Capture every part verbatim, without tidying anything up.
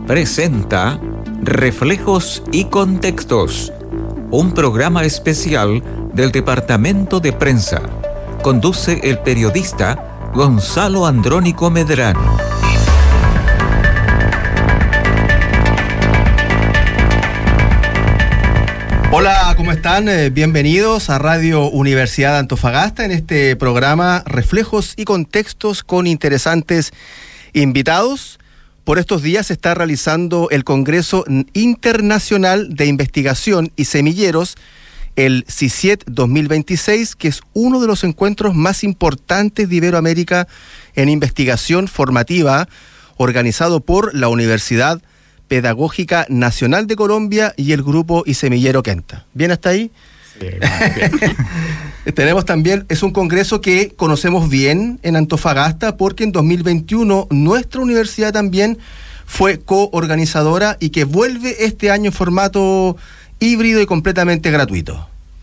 presenta Reflejos y Contextos, un programa especial del Departamento de Prensa. Conduce el periodista Gonzalo Andrónico Medrano. Hola, ¿cómo están? Eh, bienvenidos a Radio Universidad de Antofagasta en este programa Reflejos y Contextos con interesantes invitados. Por estos días se está realizando el Congreso Internacional de Investigación y Semilleros, el CICIET dos mil veintiséis, que es uno de los encuentros más importantes de Iberoamérica en investigación formativa, organizado por la Universidad Pedagógica Nacional de Colombia y el Grupo y Semillero Quenta. ¿Bien hasta ahí? Sí, bien. Tenemos también, es un congreso que conocemos bien en Antofagasta porque en dos mil veintiuno nuestra universidad también fue coorganizadora y que vuelve este año en formato híbrido y completamente gratuito.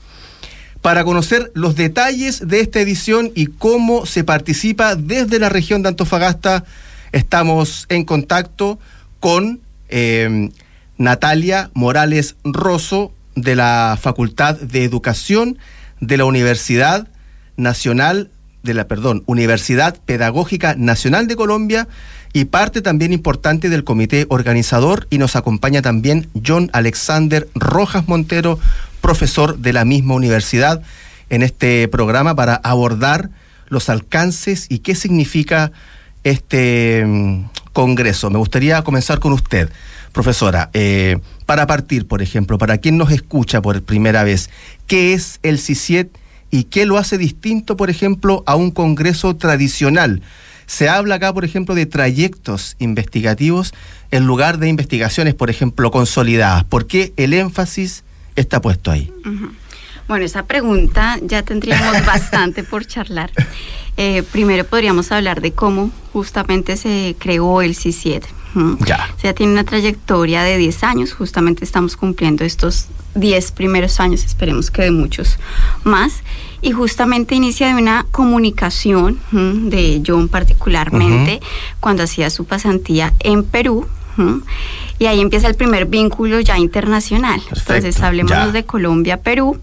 Para conocer los detalles de esta edición y cómo se participa desde la región de Antofagasta, estamos en contacto con Eh, Natalia Morales Rosso, de la Facultad de Educación de la Universidad Nacional, de la, perdón, Universidad Pedagógica Nacional de Colombia y parte también importante del comité organizador, y nos acompaña también John Alexander Rojas Montero, profesor de la misma universidad, en este programa para abordar los alcances y qué significa este um, congreso. Me gustaría comenzar con usted, profesora. Eh, para partir, por ejemplo, para quien nos escucha por primera vez, ¿qué es el CICIET y qué lo hace distinto, por ejemplo, a un congreso tradicional? Se habla acá, por ejemplo, de trayectos investigativos en lugar de investigaciones, por ejemplo, consolidadas. ¿Por qué el énfasis está puesto ahí? Uh-huh. Bueno, esa pregunta ya tendríamos bastante por charlar. Eh, primero podríamos hablar de cómo justamente se creó el CICIET. ¿Mm? Ya. O sea, tiene una trayectoria de diez años, justamente estamos cumpliendo estos diez primeros años, esperemos que de muchos más, y justamente inicia de una comunicación ¿m? de John particularmente, uh-huh. cuando hacía su pasantía en Perú, ¿m? y ahí empieza el primer vínculo ya internacional. Perfecto. Entonces hablemos de Colombia, Perú,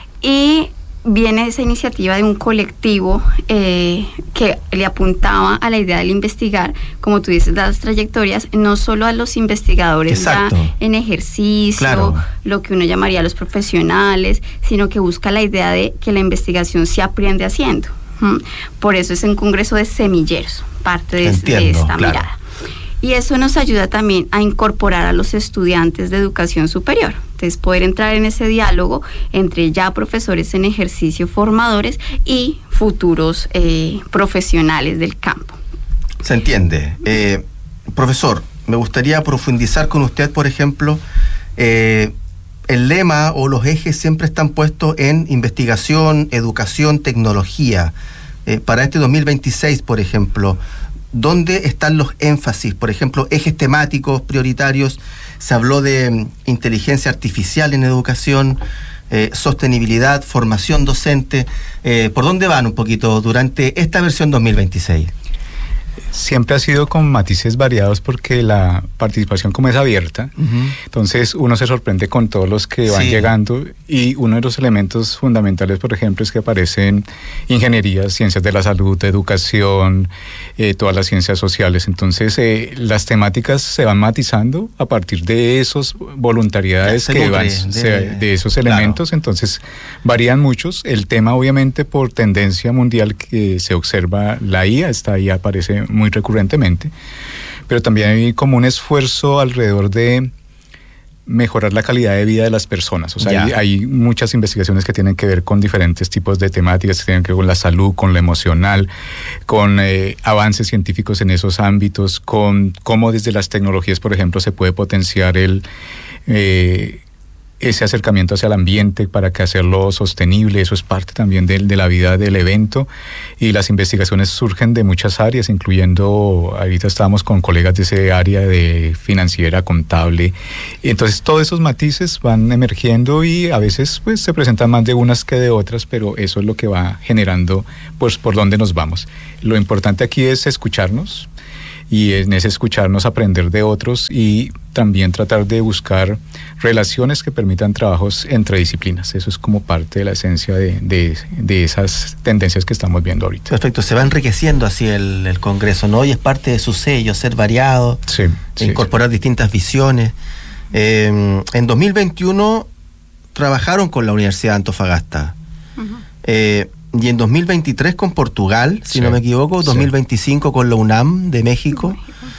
y viene esa iniciativa de un colectivo eh, que le apuntaba a la idea de investigar, como tú dices, las trayectorias, no solo a los investigadores ya en ejercicio, claro. lo que uno llamaría los profesionales, sino que busca la idea de que la investigación se aprende haciendo. ¿Mm? Por eso es un congreso de semilleros, parte de, Entiendo, de esta claro. mirada. Y eso nos ayuda también a incorporar a los estudiantes de educación superior. Entonces, poder entrar en ese diálogo entre ya profesores en ejercicio, formadores y futuros eh, profesionales del campo. Se entiende. Eh, profesor, me gustaría profundizar con usted, por ejemplo, eh, el lema o los ejes siempre están puestos en investigación, educación, tecnología. Eh, para este dos mil veintiséis, por ejemplo, ¿dónde están los énfasis? Por ejemplo, ejes temáticos prioritarios. Se habló de um, inteligencia artificial en educación, eh, sostenibilidad, formación docente. Eh, ¿Por dónde van un poquito durante esta versión dos mil veintiséis? Siempre ha sido con matices variados porque la participación como es abierta, uh-huh. entonces uno se sorprende con todos los que van sí. llegando, y uno de los elementos fundamentales, por ejemplo, es que aparecen ingenierías, ciencias de la salud, educación, eh, todas las ciencias sociales. Entonces eh, las temáticas se van matizando a partir de esos voluntariedades que van, de, se, de esos elementos, claro. entonces varían muchos. El tema, obviamente, por tendencia mundial que se observa, la I A está ahí, aparece muy recurrentemente, pero también hay como un esfuerzo alrededor de mejorar la calidad de vida de las personas. O sea, hay, hay muchas investigaciones que tienen que ver con diferentes tipos de temáticas, que tienen que ver con la salud, con lo emocional, con eh, avances científicos en esos ámbitos, con cómo desde las tecnologías, por ejemplo, se puede potenciar el eh, ese acercamiento hacia el ambiente para que hacerlo sostenible. Eso es parte también de, de la vida del evento, y las investigaciones surgen de muchas áreas, incluyendo, ahorita estábamos con colegas de ese área de financiera, contable. Entonces todos esos matices van emergiendo y a veces pues se presentan más de unas que de otras, pero eso es lo que va generando pues por dónde nos vamos. Lo importante aquí es escucharnos y en ese escucharnos aprender de otros y también tratar de buscar relaciones que permitan trabajos entre disciplinas. Eso es como parte de la esencia de, de, de esas tendencias que estamos viendo ahorita. Perfecto, se va enriqueciendo así el, el Congreso, ¿no? Y es parte de su sello, ser variado, sí, sí, incorporar sí. distintas visiones. Eh, en dos mil veintiuno trabajaron con la Universidad de Antofagasta. Uh-huh. eh, y en dos mil veintitrés con Portugal, si sí, no me equivoco, dos mil veinticinco sí. con la UNAM de México.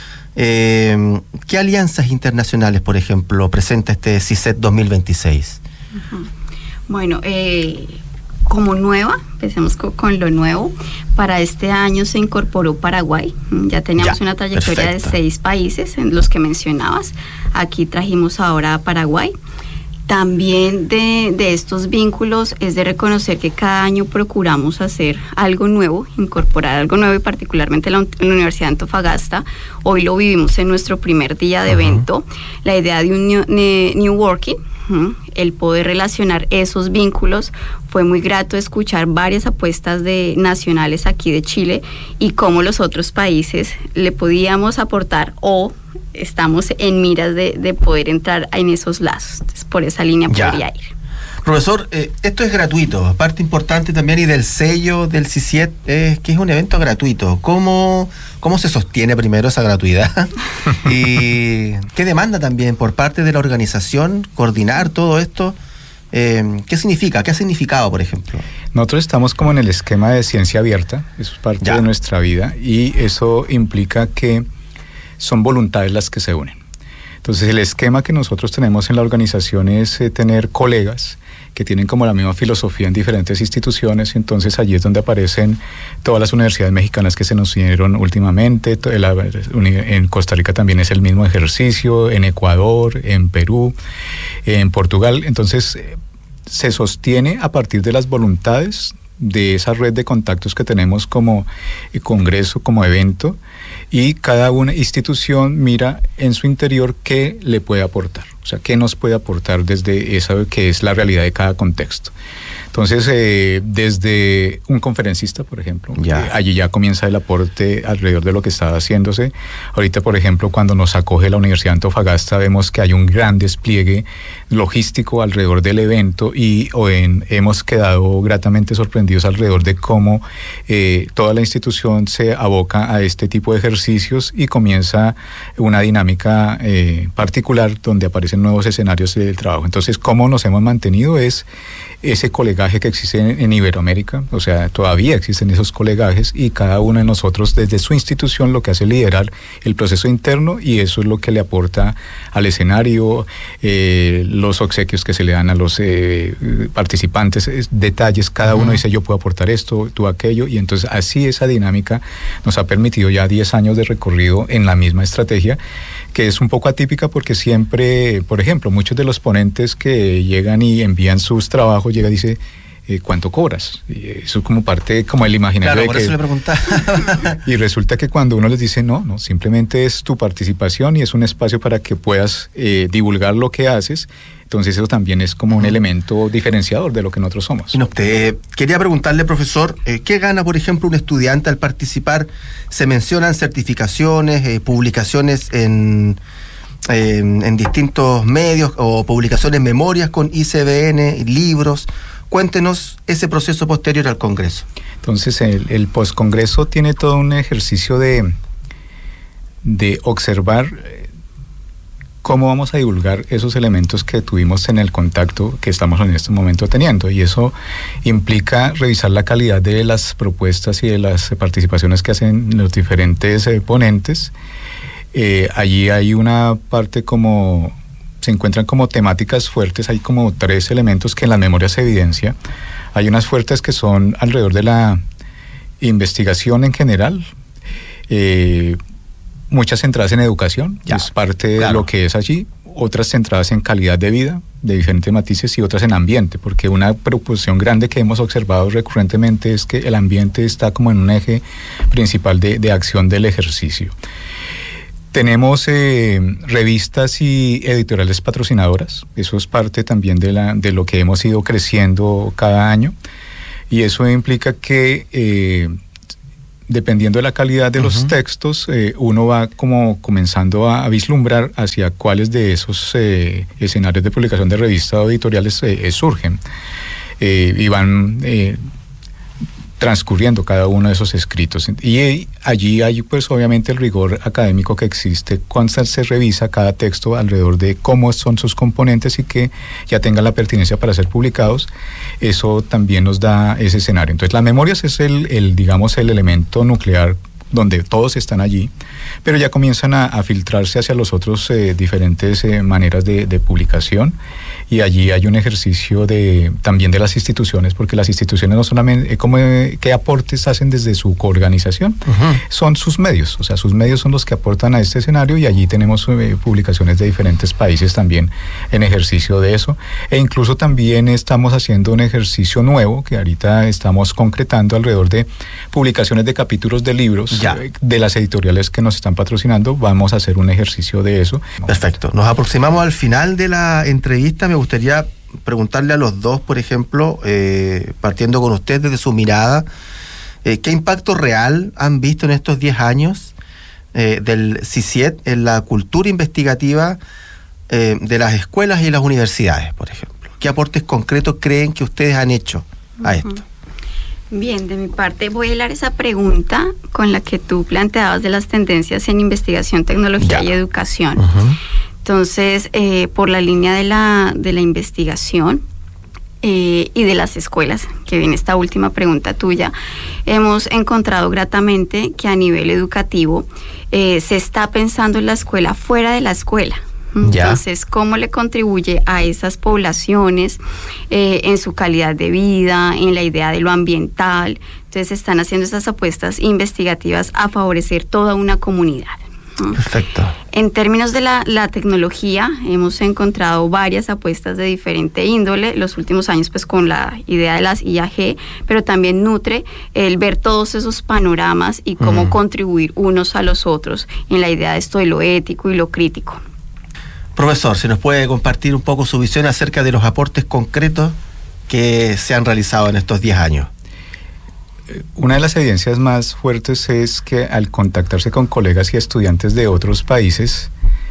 Eh, ¿Qué alianzas internacionales, por ejemplo, presenta este CISET dos mil veintiséis? Uh-huh. Bueno, eh, como nueva, empecemos con, con lo nuevo, para este año se incorporó Paraguay. Ya teníamos ya, una trayectoria perfecto. de seis países en los que mencionabas. Aquí trajimos ahora a Paraguay. También de, de estos vínculos es de reconocer que cada año procuramos hacer algo nuevo, incorporar algo nuevo, y particularmente la, la Universidad de Antofagasta. Hoy lo vivimos en nuestro primer día de uh-huh. evento. La idea de un New, new Working, uh-huh, el poder relacionar esos vínculos, fue muy grato escuchar varias apuestas de nacionales aquí de Chile y cómo los otros países le podíamos aportar o estamos en miras de, de poder entrar en esos lazos. Entonces, por esa línea ya. podría ir. Profesor, eh, esto es gratuito, parte importante también y del sello del CISIET es que es un evento gratuito. ¿Cómo, cómo se sostiene primero esa gratuidad? ¿Y qué demanda también por parte de la organización coordinar todo esto? Eh, ¿Qué significa? ¿Qué ha significado, por ejemplo? Nosotros estamos como en el esquema de ciencia abierta, eso es parte ya. de nuestra vida, y eso implica que son voluntades las que se unen. Entonces el esquema que nosotros tenemos en la organización es eh, tener colegas que tienen como la misma filosofía en diferentes instituciones, y entonces allí es donde aparecen todas las universidades mexicanas que se nos unieron últimamente. En Costa Rica también es el mismo ejercicio, en Ecuador, en Perú, en Portugal. Entonces se sostiene a partir de las voluntades de esa red de contactos que tenemos como congreso, como evento, y cada una institución mira en su interior qué le puede aportar, o sea, qué nos puede aportar desde esa que es la realidad de cada contexto. Entonces, eh, desde un conferencista, por ejemplo, ya. Eh, allí ya comienza el aporte alrededor de lo que está haciéndose. Ahorita, por ejemplo, cuando nos acoge la Universidad de Antofagasta, vemos que hay un gran despliegue logístico alrededor del evento y o en, hemos quedado gratamente sorprendidos alrededor de cómo eh, toda la institución se aboca a este tipo de ejercicios y comienza una dinámica eh, particular donde aparecen nuevos escenarios del trabajo. Entonces, cómo nos hemos mantenido es ese colegaje que existe en, en Iberoamérica, o sea, todavía existen esos colegajes y cada uno de nosotros desde su institución lo que hace es liderar el proceso interno y eso es lo que le aporta al escenario, eh, los obsequios que se le dan a los eh, participantes, es, detalles, cada uno uh-huh. dice yo puedo aportar esto, tú aquello, y entonces así esa dinámica nos ha permitido ya diez años de recorrido en la misma estrategia, que es un poco atípica porque siempre, por ejemplo, muchos de los ponentes que llegan y envían sus trabajos, llega y dice, eh, ¿cuánto cobras? Y eso es como parte, como el imaginario. Claro, de por que, eso le preguntaba. Y resulta que cuando uno les dice, no, no, simplemente es tu participación y es un espacio para que puedas eh, divulgar lo que haces, entonces eso también es como un elemento diferenciador de lo que nosotros somos. No, te, quería preguntarle, profesor, eh, ¿qué gana, por ejemplo, un estudiante al participar? Se mencionan certificaciones, eh, publicaciones en, eh, en distintos medios o publicaciones, memorias con I C B N, libros. Cuéntenos ese proceso posterior al Congreso. Entonces, el, el postcongreso tiene todo un ejercicio de, de observar cómo vamos a divulgar esos elementos que tuvimos en el contacto que estamos en este momento teniendo, y eso implica revisar la calidad de las propuestas y de las participaciones que hacen los diferentes eh, ponentes. Eh, allí hay una parte como, se encuentran como temáticas fuertes, hay como tres elementos que en las memorias se evidencia. Hay unas fuertes que son alrededor de la investigación en general, eh, muchas centradas en educación, ya, es parte claro. de lo que es allí, otras centradas en calidad de vida, de diferentes matices, y otras en ambiente, porque una proposición grande que hemos observado recurrentemente es que el ambiente está como en un eje principal de, de acción del ejercicio. Tenemos eh, revistas y editoriales patrocinadoras, eso es parte también de, la, de lo que hemos ido creciendo cada año, y eso implica que eh, dependiendo de la calidad de uh-huh. los textos, eh, uno va como comenzando a, a vislumbrar hacia cuáles de esos eh, escenarios de publicación de revistas o editoriales eh, eh, surgen. Eh, y van eh, transcurriendo cada uno de esos escritos. Y eh, allí hay pues obviamente el rigor académico que existe cuando se revisa cada texto alrededor de cómo son sus componentes y que ya tengan la pertinencia para ser publicados. Eso también nos da ese escenario. Entonces las memorias es el, el digamos el elemento nuclear donde todos están allí, pero ya comienzan a, a filtrarse hacia los otros eh, diferentes eh, maneras de, de publicación, y allí hay un ejercicio de también de las instituciones, porque las instituciones no solamente, eh, como, eh, ¿qué aportes hacen desde su coorganización? Uh-huh. Son sus medios, o sea, sus medios son los que aportan a este escenario, y allí tenemos eh, publicaciones de diferentes países también en ejercicio de eso, e incluso también estamos haciendo un ejercicio nuevo, que ahorita estamos concretando alrededor de publicaciones de capítulos de libros, ya. de las editoriales que nos están patrocinando. Vamos a hacer un ejercicio de eso. Perfecto. Nos aproximamos al final de la entrevista. Me gustaría preguntarle a los dos, por ejemplo, eh, partiendo con usted desde su mirada, eh, ¿qué impacto real han visto en estos diez años eh, del C I C I E T en la cultura investigativa eh, de las escuelas y las universidades, por ejemplo? ¿Qué aportes concretos creen que ustedes han hecho a uh-huh. esto? Bien, de mi parte voy a hilar esa pregunta con la que tú planteabas de las tendencias en investigación, tecnología ya. y educación. Uh-huh. Entonces, eh, por la línea de la, de la investigación eh, y de las escuelas, que viene esta última pregunta tuya, hemos encontrado gratamente que a nivel educativo eh, se está pensando en la escuela fuera de la escuela. Entonces, ¿cómo le contribuye a esas poblaciones eh, en su calidad de vida, en la idea de lo ambiental? Entonces, están haciendo esas apuestas investigativas a favorecer toda una comunidad. Perfecto. En términos de la, la tecnología, hemos encontrado varias apuestas de diferente índole los últimos años, pues con la idea de las I A G, pero también nutre el ver todos esos panoramas y cómo mm. contribuir unos a los otros en la idea de esto de lo ético y lo crítico. Profesor, ¿se nos puede compartir un poco su visión acerca de los aportes concretos que se han realizado en estos diez años? Una de las evidencias más fuertes es que al contactarse con colegas y estudiantes de otros países,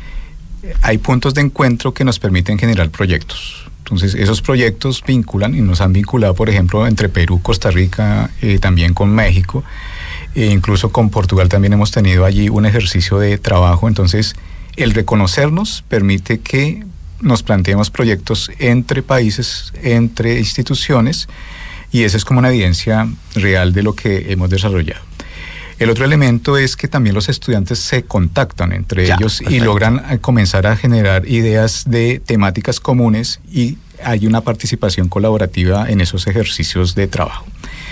hay puntos de encuentro que nos permiten generar proyectos. Entonces, esos proyectos vinculan y nos han vinculado, por ejemplo, entre Perú, Costa Rica, eh, también con México, e incluso con Portugal también hemos tenido allí un ejercicio de trabajo. Entonces, el reconocernos permite que nos planteemos proyectos entre países, entre instituciones, y esa es como una evidencia real de lo que hemos desarrollado. El otro elemento es que también los estudiantes se contactan entre ya, ellos perfecto. Y logran comenzar a generar ideas de temáticas comunes, y hay una participación colaborativa en esos ejercicios de trabajo.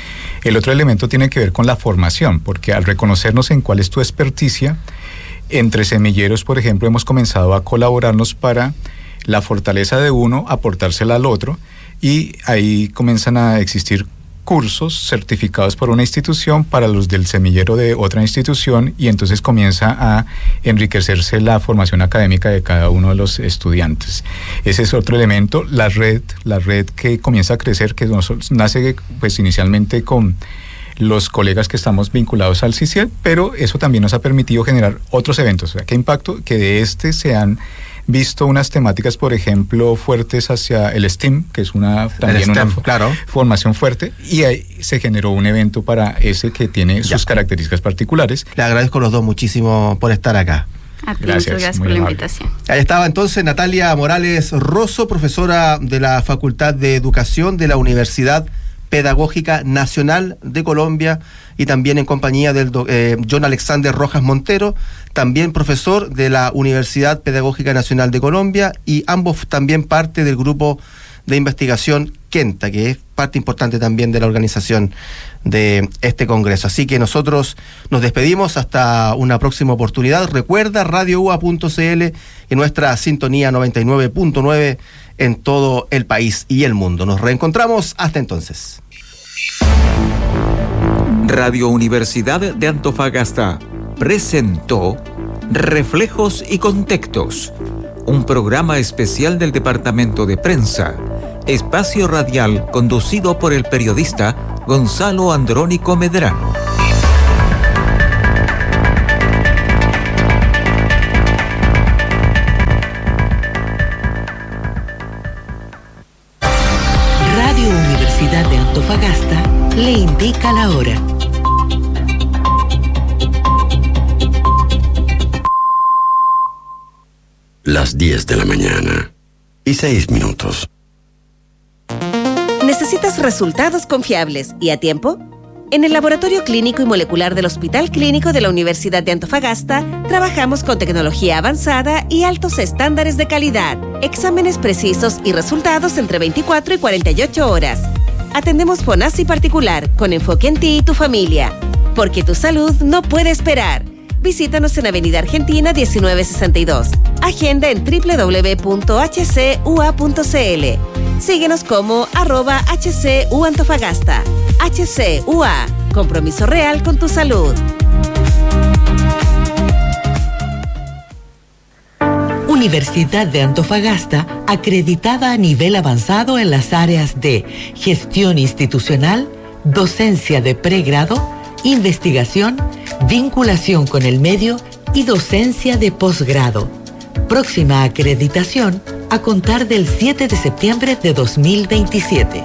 El otro elemento tiene que ver con la formación, porque al reconocernos en cuál es tu experticia, entre semilleros, por ejemplo, hemos comenzado a colaborarnos para la fortaleza de uno, aportársela al otro, y ahí comienzan a existir cursos certificados por una institución para los del semillero de otra institución, y entonces comienza a enriquecerse la formación académica de cada uno de los estudiantes. Ese es otro elemento. La red, la red que comienza a crecer, que nace pues inicialmente con los colegas que estamos vinculados al C I C I E T, pero eso también nos ha permitido generar otros eventos. O sea, ¿qué impacto? Que de este se han visto unas temáticas, por ejemplo, fuertes hacia el STEAM, que es una también STEM, una claro. formación fuerte, y ahí se generó un evento para ese que tiene ya. sus características particulares. Le agradezco a los dos muchísimo por estar acá. A ti, gracias, gracias por la amable. invitación. Ahí estaba entonces Natalia Morales Rosso, profesora de la Facultad de Educación de la Universidad Pedagógica Nacional de Colombia, y también en compañía del eh, John Alexander Rojas Montero, también profesor de la Universidad Pedagógica Nacional de Colombia, y ambos también parte del grupo de investigación Kenta, que es parte importante también de la organización de este congreso. Así que nosotros nos despedimos hasta una próxima oportunidad. Recuerda radio u a punto c l y nuestra sintonía noventa y nueve punto nueve en todo el país y el mundo. Nos reencontramos hasta entonces. Radio Universidad de Antofagasta presentó Reflejos y Contextos, un programa especial del Departamento de Prensa, espacio radial conducido por el periodista Gonzalo Andrónico Medrano. Antofagasta le indica la hora. Las diez de la mañana y seis minutos. ¿Necesitas resultados confiables y a tiempo? En el Laboratorio Clínico y Molecular del Hospital Clínico de la Universidad de Antofagasta trabajamos con tecnología avanzada y altos estándares de calidad, exámenes precisos y resultados entre veinticuatro y cuarenta y ocho horas. Atendemos FONASI particular con enfoque en ti y tu familia, porque tu salud no puede esperar. Visítanos en Avenida Argentina diecinueve sesenta y dos. Agenda en doble u doble u doble u punto h c u a punto c l. Síguenos como arroba H C U Antofagasta. H C U A, compromiso real con tu salud. Universidad de Antofagasta, acreditada a nivel avanzado en las áreas de gestión institucional, docencia de pregrado, investigación, vinculación con el medio y docencia de posgrado. Próxima acreditación a contar del siete de septiembre de dos mil veintisiete.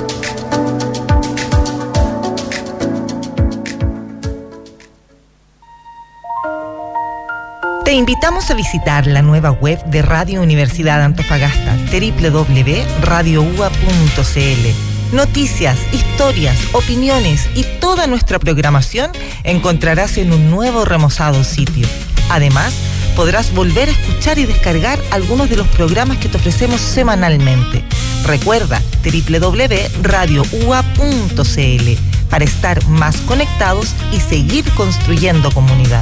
Te invitamos a visitar la nueva web de Radio Universidad Antofagasta, doble u doble u doble u punto radio u a punto c l. Noticias, historias, opiniones y toda nuestra programación encontrarás en un nuevo remozado sitio. Además, podrás volver a escuchar y descargar algunos de los programas que te ofrecemos semanalmente. Recuerda doble u doble u doble u punto radio u a punto c l para estar más conectados y seguir construyendo comunidad.